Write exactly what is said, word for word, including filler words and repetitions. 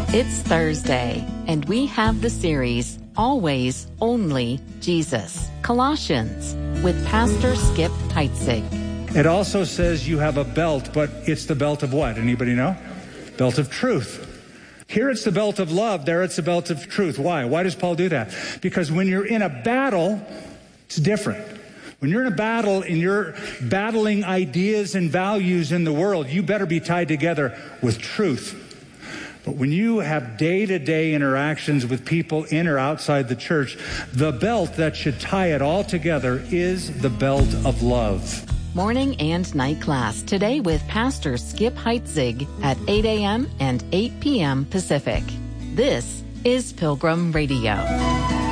It's Thursday, and we have the series, Always, Only Jesus, Colossians, with Pastor Skip Heitzig. It also says you have a belt, but it's the belt of what? Anybody know? Belt of truth. Here it's the belt of love, there it's the belt of truth. Why? Why does Paul do that? Because when you're in a battle, it's different. When you're in a battle and you're battling ideas and values in the world, you better be tied together with truth. But when you have day-to-day interactions with people in or outside the church, the belt that should tie it all together is the belt of love. Morning and night class today with Pastor Skip Heitzig at eight a.m. and eight p.m. Pacific. This is Pilgrim Radio.